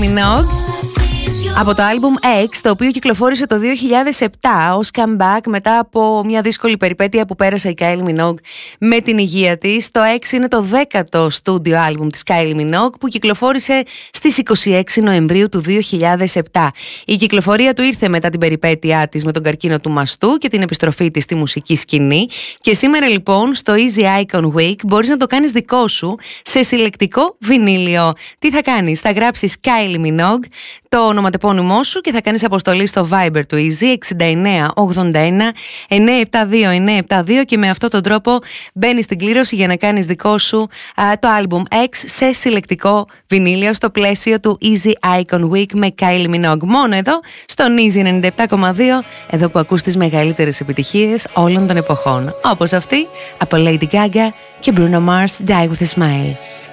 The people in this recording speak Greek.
Minogue από το άλμπουμ X, το οποίο κυκλοφόρησε το 2007 ως comeback μετά από μια δύσκολη περιπέτεια που πέρασε η Kylie Minogue με την υγεία της. Το X είναι το 10ο στούντιο άλμπουμ της Kylie Minogue που κυκλοφόρησε στις 26 Νοεμβρίου του 2007. Η κυκλοφορία του ήρθε μετά την περιπέτειά της με τον καρκίνο του μαστού και την επιστροφή της στη μουσική σκηνή, και σήμερα λοιπόν στο Easy Icon Week μπορείς να το κάνεις δικό σου σε συλλεκτικό βινίλιο. Τι θα κάνεις? Θα γράψεις Kylie Minogue, το ονοματεπώνυμό σου, και θα κάνεις αποστολή στο Viber του Easy 6981-972-972, και με αυτόν τον τρόπο μπαίνεις στην κλήρωση για να κάνεις δικό σου το album X σε συλλεκτικό βινίλιο στο πλαίσιο του Easy Icon Week με Kylie Minogue. Μόνο εδώ στον Easy 97,2, εδώ που ακούς τις μεγαλύτερες επιτυχίες όλων των εποχών, όπως αυτή από Lady Gaga και Bruno Mars, Die With A Smile.